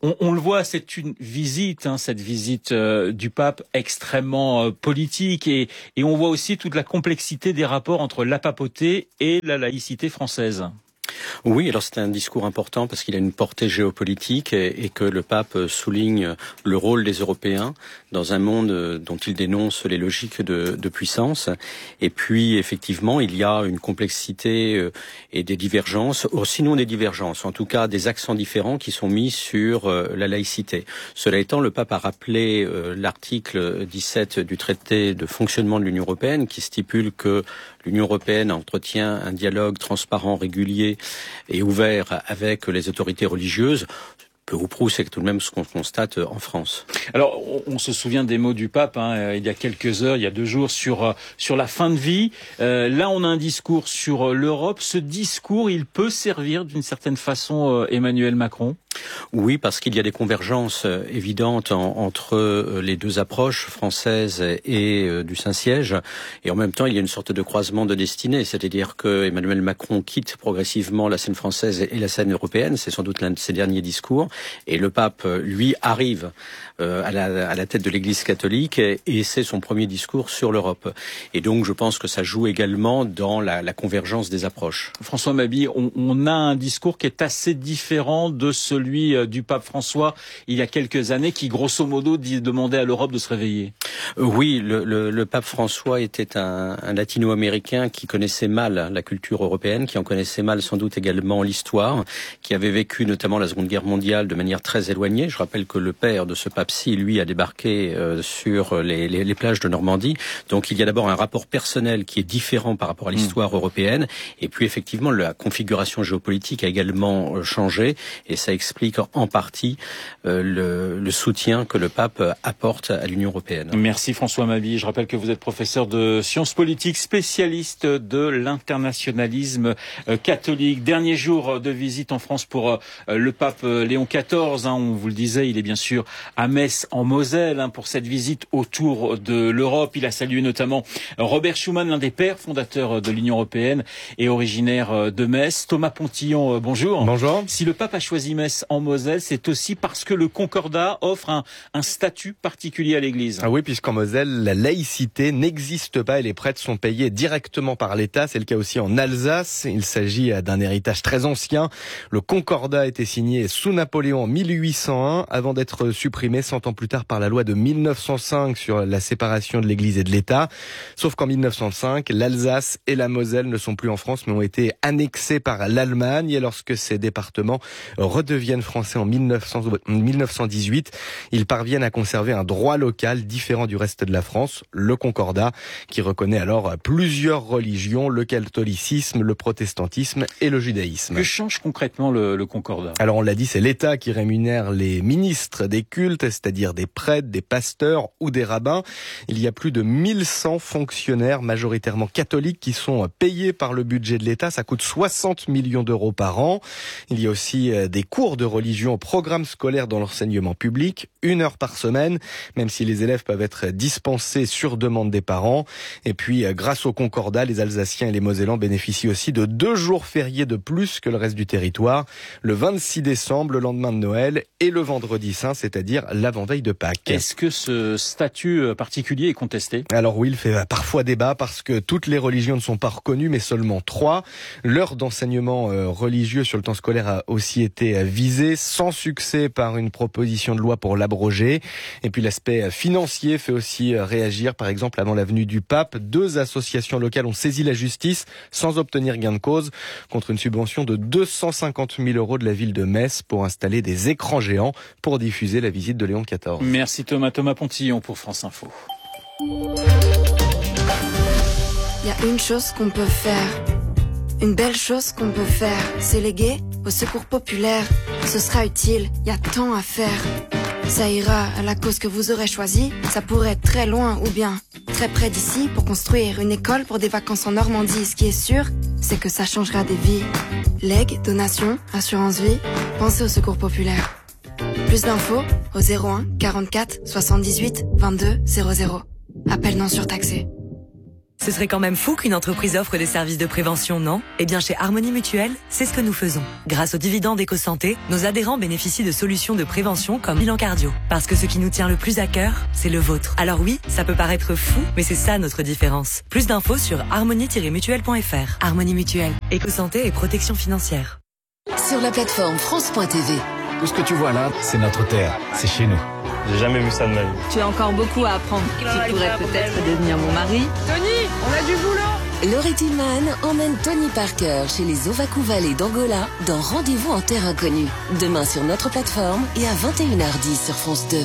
On le voit, c'est une visite, cette visite du pape extrêmement politique et on voit aussi toute la complexité des rapports entre la papauté et la laïcité française. Oui, alors c'est un discours important parce qu'il a une portée géopolitique et que le pape souligne le rôle des Européens dans un monde dont il dénonce les logiques de puissance. Et puis, effectivement, il y a une complexité et des divergences, sinon des divergences, en tout cas des accents différents qui sont mis sur la laïcité. Cela étant, le pape a rappelé l'article 17 du traité de fonctionnement de l'Union européenne qui stipule que l'Union européenne entretient un dialogue transparent, régulier et ouvert avec les autorités religieuses. Peu ou prou, c'est tout de même ce qu'on constate en France. Alors, on se souvient des mots du pape il y a quelques heures, il y a 2 jours, sur la fin de vie. Là, on a un discours sur l'Europe. Ce discours, il peut servir d'une certaine façon Emmanuel Macron ? Oui, parce qu'il y a des convergences évidentes entre les deux approches françaises et du Saint-Siège. Et en même temps, il y a une sorte de croisement de destinée. C'est-à-dire que Emmanuel Macron quitte progressivement la scène française et la scène européenne. C'est sans doute l'un de ses derniers discours. Et le pape, lui, arrive à la tête de l'Église catholique et c'est son premier discours sur l'Europe. Et donc, je pense que ça joue également dans la convergence des approches. François Mabille, on a un discours qui est assez différent de celui du pape François il y a quelques années, qui grosso modo demandait à l'Europe de se réveiller. Oui, le pape François était un latino-américain qui connaissait mal la culture européenne, qui en connaissait mal sans doute également l'histoire, qui avait vécu notamment la Seconde Guerre mondiale de manière très éloignée. Je rappelle que le père de ce pape-ci, lui, a débarqué sur les plages de Normandie. Donc il y a d'abord un rapport personnel qui est différent par rapport à l'histoire européenne. Et puis effectivement, la configuration géopolitique a également changé et ça explique en partie le soutien que le pape apporte à l'Union européenne. Merci François Mabille. Je rappelle que vous êtes professeur de sciences politiques, spécialiste de l'internationalisme catholique. Dernier jour de visite en France pour le pape Léon XIV. On vous le disait, il est bien sûr à Metz en Moselle pour cette visite autour de l'Europe. Il a salué notamment Robert Schuman, l'un des pères fondateurs de l'Union européenne et originaire de Metz. Thomas Pontillon, bonjour. Bonjour. Si le pape a choisi Metz en Moselle, c'est aussi parce que le Concordat offre un statut particulier à l'Église. Ah oui, puisqu'en Moselle, la laïcité n'existe pas et les prêtres sont payés directement par l'État. C'est le cas aussi en Alsace. Il s'agit d'un héritage très ancien. Le Concordat a été signé sous Napoléon en 1801 avant d'être supprimé 100 ans plus tard par la loi de 1905 sur la séparation de l'Église et de l'État. Sauf qu'en 1905, l'Alsace et la Moselle ne sont plus en France mais ont été annexés par l'Allemagne. Et lorsque ces départements redeviennent français en 1918, ils parviennent à conserver un droit local différent du reste de la France, le Concordat, qui reconnaît alors plusieurs religions, le catholicisme, le protestantisme et le judaïsme. Que change concrètement le Concordat ? Alors on l'a dit, c'est l'État qui rémunère les ministres des cultes, c'est-à-dire des prêtres, des pasteurs ou des rabbins. Il y a plus de 1100 fonctionnaires majoritairement catholiques qui sont payés par le budget de l'État. Ça coûte 60 millions d'euros par an. Il y a aussi des cours de religion au programme scolaire dans l'enseignement public, 1 heure par semaine, même si les élèves peuvent être dispensés sur demande des parents. Et puis, grâce au Concordat, les Alsaciens et les Mosellans bénéficient aussi de 2 jours fériés de plus que le reste du territoire, le 26 décembre, le lendemain de Noël, et le vendredi saint, c'est-à-dire l'avant-veille de Pâques. Est-ce que ce statut particulier est contesté ? Alors oui, il fait parfois débat parce que toutes les religions ne sont pas reconnues, mais seulement 3. L'heure d'enseignement religieux sur le temps scolaire a aussi été visée, sans succès par une proposition de loi pour l'abroger. Et puis l'aspect financier fait aussi réagir. Par exemple, avant la venue du pape, 2 associations locales ont saisi la justice sans obtenir gain de cause contre une subvention de 250 000 € de la ville de Metz pour installer des écrans géants pour diffuser la visite de Léon XIV. Merci Thomas Pontillon pour France Info. Il y a une chose qu'on peut faire, une belle chose qu'on peut faire, c'est léguer au secours populaire. Ce sera utile, il y a tant à faire. Ça ira à la cause que vous aurez choisie. Ça pourrait être très loin ou bien très près d'ici pour construire une école pour des vacances en Normandie. Ce qui est sûr, c'est que ça changera des vies. Legs, donations, assurance vie, pensez au secours populaire. Plus d'infos au 01 44 78 22 00. Appel non surtaxé. Ce serait quand même fou qu'une entreprise offre des services de prévention, non ? Eh bien, chez Harmonie Mutuelle, c'est ce que nous faisons. Grâce aux dividendes EcoSanté, nos adhérents bénéficient de solutions de prévention comme bilan cardio. Parce que ce qui nous tient le plus à cœur, c'est le vôtre. Alors oui, ça peut paraître fou, mais c'est ça notre différence. Plus d'infos sur harmonie-mutuelle.fr. Harmonie Mutuelle, EcoSanté et protection financière. Sur la plateforme France.tv. Tout ce que tu vois là, c'est notre terre, c'est chez nous. J'ai jamais vu ça de ma vie. Tu as encore beaucoup à apprendre. Tu pourrais peut-être devenir mon mari. Tony, on a du boulot. Laurie Tillman emmène Tony Parker chez les Ovaku Valley d'Angola dans Rendez-vous en terre inconnue. Demain sur notre plateforme et à 21h10 sur France 2.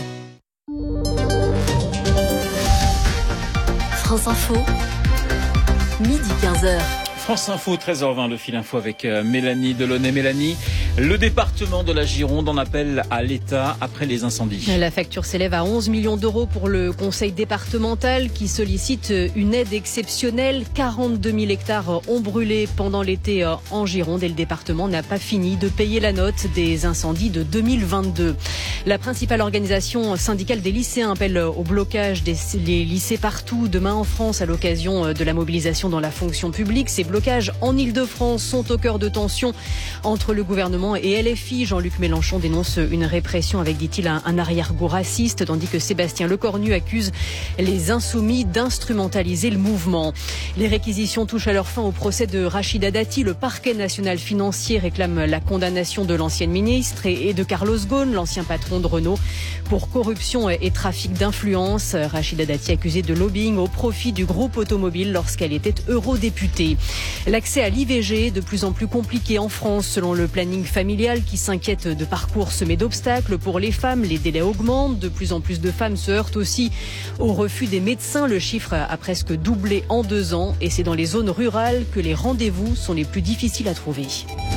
France Info, midi 15h. France Info, 13h20, le fil info avec Mélanie Delaunay. Mélanie, le département de la Gironde en appelle à l'État après les incendies. La facture s'élève à 11 millions d'euros pour le conseil départemental qui sollicite une aide exceptionnelle. 42 000 hectares ont brûlé pendant l'été en Gironde et le département n'a pas fini de payer la note des incendies de 2022. La principale organisation syndicale des lycéens appelle au blocage des lycées partout demain en France à l'occasion de la mobilisation dans la fonction publique. Ces blocages en Ile-de-France sont au cœur de tensions entre le gouvernement et LFI. Jean-Luc Mélenchon dénonce une répression avec, dit-il, un arrière-goût raciste, tandis que Sébastien Lecornu accuse les Insoumis d'instrumentaliser le mouvement. Les réquisitions touchent à leur fin au procès de Rachida Dati. Le parquet national financier réclame la condamnation de l'ancienne ministre et de Carlos Ghosn, l'ancien patron de Renault, pour corruption et trafic d'influence. Rachida Dati accusée de lobbying au profit du groupe automobile lorsqu'elle était eurodéputée. L'accès à l'IVG de plus en plus compliqué en France selon le planning familial qui s'inquiète de parcours semés d'obstacles pour les femmes. Les délais augmentent, de plus en plus de femmes se heurtent aussi au refus des médecins. Le chiffre a presque doublé en 2 ans et c'est dans les zones rurales que les rendez-vous sont les plus difficiles à trouver.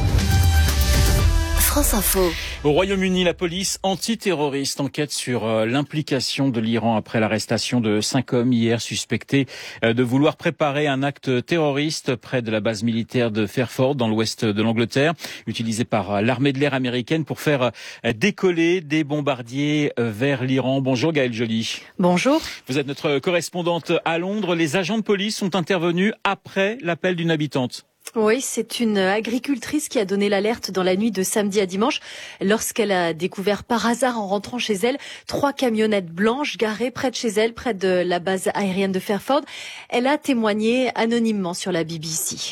France Info. Au Royaume-Uni, la police antiterroriste enquête sur l'implication de l'Iran après l'arrestation de 5 hommes hier suspectés de vouloir préparer un acte terroriste près de la base militaire de Fairford dans l'ouest de l'Angleterre, utilisée par l'armée de l'air américaine pour faire décoller des bombardiers vers l'Iran. Bonjour Gaëlle Joly. Bonjour. Vous êtes notre correspondante à Londres. Les agents de police sont intervenus après l'appel d'une habitante. Oui, c'est une agricultrice qui a donné l'alerte dans la nuit de samedi à dimanche lorsqu'elle a découvert par hasard en rentrant chez elle 3 camionnettes blanches garées près de chez elle, près de la base aérienne de Fairford. Elle a témoigné anonymement sur la BBC.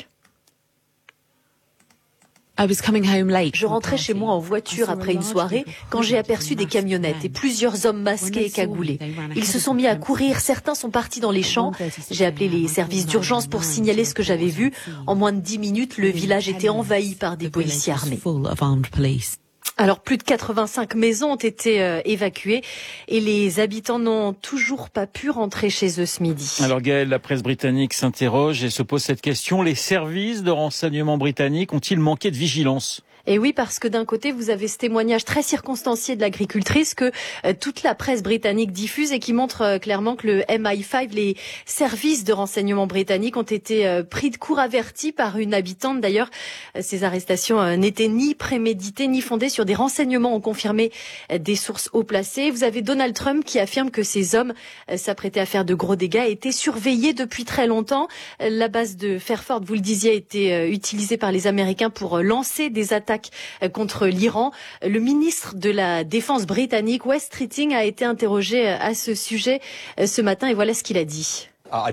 Je rentrais chez moi en voiture après une soirée quand j'ai aperçu des camionnettes et plusieurs hommes masqués et cagoulés. Ils se sont mis à courir, certains sont partis dans les champs. J'ai appelé les services d'urgence pour signaler ce que j'avais vu. En moins de 10 minutes, le village était envahi par des policiers armés. Alors, plus de 85 maisons ont été évacuées et les habitants n'ont toujours pas pu rentrer chez eux ce midi. Alors Gaëlle, la presse britannique s'interroge et se pose cette question. Les services de renseignement britanniques ont-ils manqué de vigilance ? Et oui, parce que d'un côté, vous avez ce témoignage très circonstancié de l'agricultrice que toute la presse britannique diffuse et qui montre clairement que le MI5, les services de renseignement britanniques, ont été pris de court avertis par une habitante. D'ailleurs, ces arrestations n'étaient ni préméditées ni fondées sur des renseignements, ont confirmé des sources haut placées. Vous avez Donald Trump qui affirme que ces hommes s'apprêtaient à faire de gros dégâts et étaient surveillés depuis très longtemps. La base de Fairford, vous le disiez, a été utilisée par les Américains pour lancer des attaques contre l'Iran. Le ministre de la Défense britannique, Wes Streeting, a été interrogé à ce sujet ce matin et voilà ce qu'il a dit.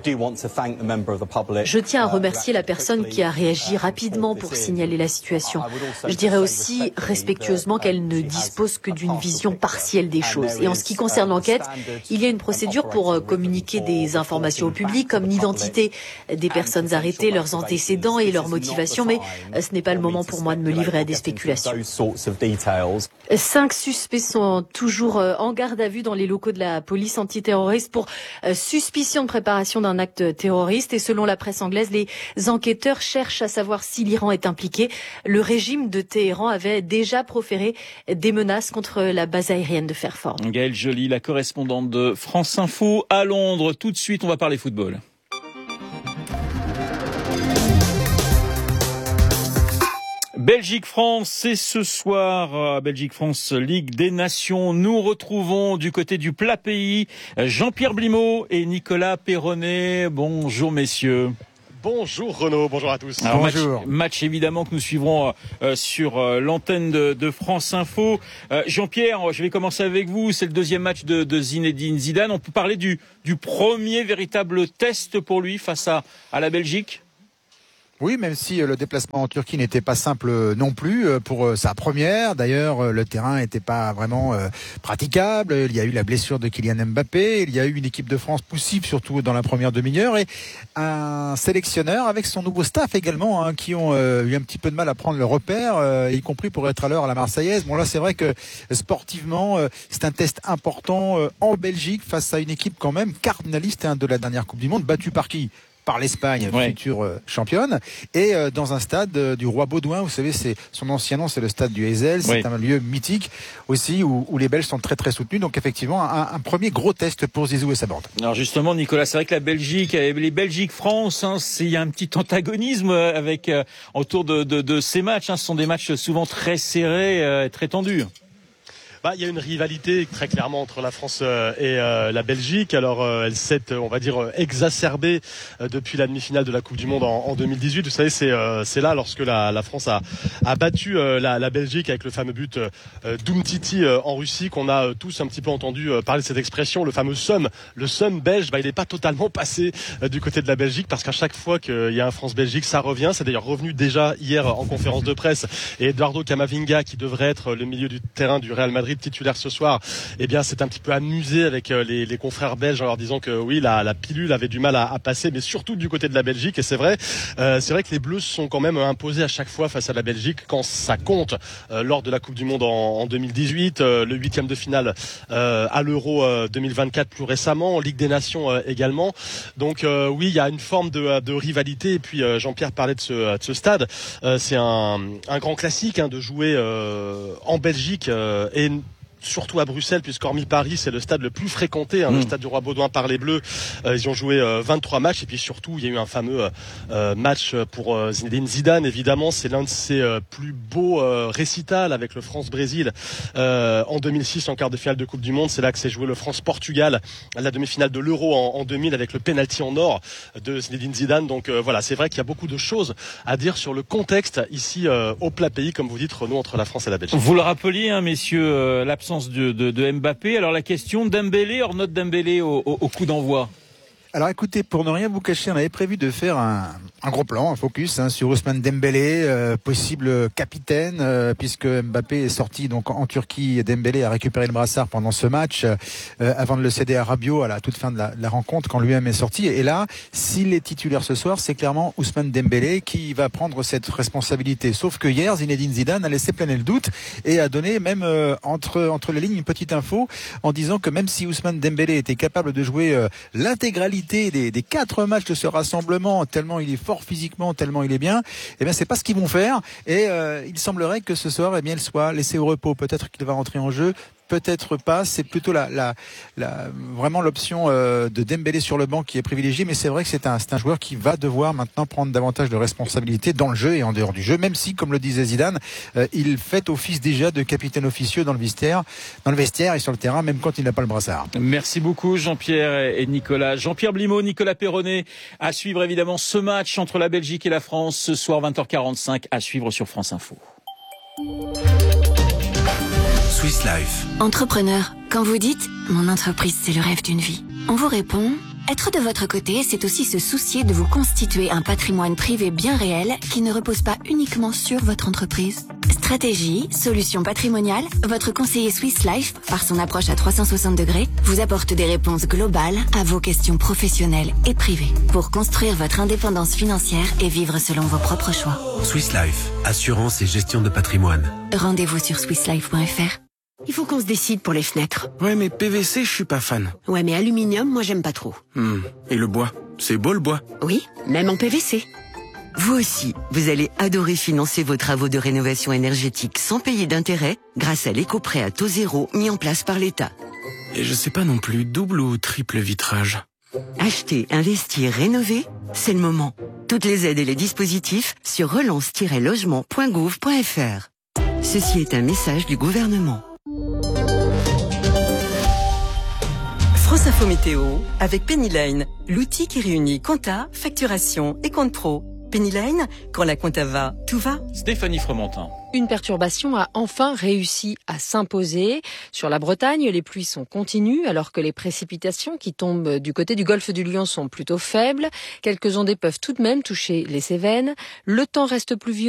Je tiens à remercier la personne qui a réagi rapidement pour signaler la situation. Je dirais aussi respectueusement qu'elle ne dispose que d'une vision partielle des choses. Et en ce qui concerne l'enquête, il y a une procédure pour communiquer des informations au public, comme l'identité des personnes arrêtées, leurs antécédents et leurs motivations, mais ce n'est pas le moment pour moi de me livrer à des spéculations. 5 suspects sont toujours en garde à vue dans les locaux de la police antiterroriste pour suspicion de préparation d'un acte terroriste et selon la presse anglaise, les enquêteurs cherchent à savoir si l'Iran est impliqué. Le régime de Téhéran avait déjà proféré des menaces contre la base aérienne de Fairford. Gaëlle Joly, la correspondante de France Info à Londres. Tout de suite, on va parler football. Belgique-France, c'est ce soir, Belgique-France, Ligue des Nations. Nous retrouvons du côté du plat pays Jean-Pierre Blimaud et Nicolas Perronnet. Bonjour messieurs. Bonjour Renaud, bonjour à tous. Alors, bonjour. Match évidemment que nous suivrons sur l'antenne de France Info. Jean-Pierre, je vais commencer avec vous. C'est le deuxième match de Zinedine Zidane. On peut parler du premier véritable test pour lui face à la Belgique ? Oui, même si le déplacement en Turquie n'était pas simple non plus pour sa première. D'ailleurs, le terrain n'était pas vraiment praticable. Il y a eu la blessure de Kylian Mbappé. Il y a eu une équipe de France poussive, surtout dans la première demi-heure. Et un sélectionneur avec son nouveau staff également, qui ont eu un petit peu de mal à prendre le repère, y compris pour être à l'heure à la Marseillaise. Bon, là, c'est vrai que sportivement, c'est un test important en Belgique face à une équipe quand même cardinaliste de la dernière Coupe du Monde, battue par qui ? Par l'Espagne, future championne, et dans un stade du Roi Baudouin. Vous savez, c'est son ancien nom, c'est le stade du Heysel. C'est un lieu mythique aussi où les Belges sont très très soutenus. Donc effectivement, un premier gros test pour Zizou et sa bande. Alors justement, Nicolas, c'est vrai que la Belgique, les Belgique-France, il y a un petit antagonisme avec autour de ces matchs. Ce sont des matchs souvent très serrés, très tendus. Il y a une rivalité très clairement entre la France et la Belgique. Alors elle s'est, on va dire, exacerbée depuis la demi-finale de la Coupe du Monde en 2018. Vous savez, c'est là lorsque la France a battu la Belgique avec le fameux but d'Umtiti en Russie, qu'on a tous un petit peu entendu parler de cette expression, le fameux SUM. Le SUM belge, il n'est pas totalement passé du côté de la Belgique, parce qu'à chaque fois qu'il y a un France-Belgique, ça revient. C'est d'ailleurs revenu déjà hier en conférence de presse. Et Eduardo Camavinga, qui devrait être le milieu du terrain du Real Madrid titulaire ce soir, s'est un petit peu amusé avec les confrères belges en leur disant que oui, la pilule avait du mal à passer, mais surtout du côté de la Belgique. Et c'est vrai que les Bleus se sont quand même imposés à chaque fois face à la Belgique quand ça compte. Lors de la Coupe du Monde en 2018, le 8e de finale à l'Euro 2024 plus récemment, en Ligue des Nations également. Donc oui, il y a une forme de rivalité. Et puis Jean-Pierre parlait de ce stade. C'est un grand classique de jouer en Belgique et surtout à Bruxelles, puisqu'hormis Paris, c'est le stade le plus fréquenté, le stade du Roi Baudouin par les Bleus. Ils ont joué 23 matchs, et puis surtout, il y a eu un fameux match pour Zinedine Zidane, évidemment. C'est l'un de ses plus beaux récitals avec le France-Brésil en 2006, en quart de finale de Coupe du Monde. C'est là que s'est joué le France-Portugal, la demi-finale de l'Euro en 2000, avec le penalty en or de Zinedine Zidane. Donc voilà, c'est vrai qu'il y a beaucoup de choses à dire sur le contexte ici au plat pays, comme vous dites, Renaud, entre la France et la Belgique. Vous le rappeliez, messieurs, l'absence de Mbappé. Alors la question, Dembélé, hors note Dembélé au coup d'envoi. Alors écoutez, pour ne rien vous cacher, on avait prévu de faire un gros plan, un focus sur Ousmane Dembélé, possible capitaine, puisque Mbappé est sorti donc en Turquie. Dembélé a récupéré le brassard pendant ce match avant de le céder à Rabiot à la toute fin de la rencontre quand lui-même est sorti. Et là, s'il est titulaire ce soir, c'est clairement Ousmane Dembélé qui va prendre cette responsabilité. Sauf que hier, Zinedine Zidane a laissé planer le doute et a donné même entre les lignes une petite info en disant que même si Ousmane Dembélé était capable de jouer l'intégralité des 4 matchs de ce rassemblement, tellement il est fort physiquement, tellement il est bien, c'est pas ce qu'ils vont faire. Et il semblerait que ce soir, il soit laissé au repos. Peut-être qu'il va rentrer en jeu, peut-être pas. C'est plutôt vraiment l'option de Dembélé sur le banc qui est privilégiée. Mais c'est vrai que c'est un joueur qui va devoir maintenant prendre davantage de responsabilités dans le jeu et en dehors du jeu, même si, comme le disait Zidane, il fait office déjà de capitaine officieux dans le vestiaire et sur le terrain, même quand il n'a pas le brassard. Merci beaucoup Jean-Pierre et Nicolas. Jean-Pierre Blimaud, Nicolas Perronnet, à suivre évidemment ce match entre la Belgique et la France ce soir 20h45, à suivre sur France Info. Swiss Life. Entrepreneur, quand vous dites « Mon entreprise, c'est le rêve d'une vie », on vous répond « Être de votre côté, c'est aussi se soucier de vous constituer un patrimoine privé bien réel qui ne repose pas uniquement sur votre entreprise. » Stratégie, solutions patrimoniales, votre conseiller Swiss Life, par son approche à 360 degrés, vous apporte des réponses globales à vos questions professionnelles et privées pour construire votre indépendance financière et vivre selon vos propres choix. Swiss Life, assurance et gestion de patrimoine. Rendez-vous sur swisslife.fr. Il faut qu'on se décide pour les fenêtres. Ouais, mais PVC, je suis pas fan. Ouais, mais aluminium, moi j'aime pas trop. Et le bois? C'est beau le bois? Oui, même en PVC. Vous aussi, vous allez adorer financer vos travaux de rénovation énergétique sans payer d'intérêt grâce à l'éco-prêt à taux zéro mis en place par l'État. Et je sais pas non plus, double ou triple vitrage? Acheter, investir, rénover, c'est le moment. Toutes les aides et les dispositifs sur relance-logement.gouv.fr. Ceci est un message du gouvernement. France Info Météo avec Pennyline, l'outil qui réunit compta, facturation et compte pro. Pennyline, quand la compta va, tout va. Stéphanie Fromentin. Une perturbation a enfin réussi à s'imposer. Sur la Bretagne, les pluies sont continues alors que les précipitations qui tombent du côté du golfe du Lion sont plutôt faibles. Quelques ondées peuvent tout de même toucher les Cévennes. Le temps reste pluvieux